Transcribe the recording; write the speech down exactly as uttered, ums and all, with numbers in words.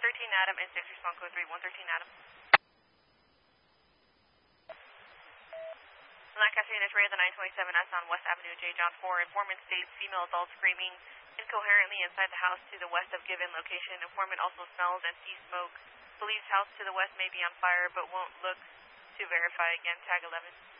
thirteen Adam and six respond code three one thirteen Adam. Lancaster units rated the nine twenty-seven S on West Avenue, J. John four. Informant states female adult screaming incoherently inside the house to the west of given location. Informant also smells and sees smoke. Believes house to the west may be on fire, but won't look to verify. Again, tag eleven.